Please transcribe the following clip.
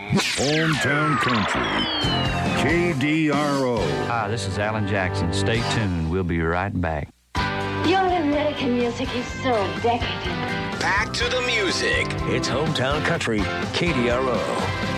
Hometown Country. KDRO. Hi, this is Alan Jackson. Stay tuned. We'll be right back. Your American music is so decadent. Back to the music. It's Hometown Country, KDRO.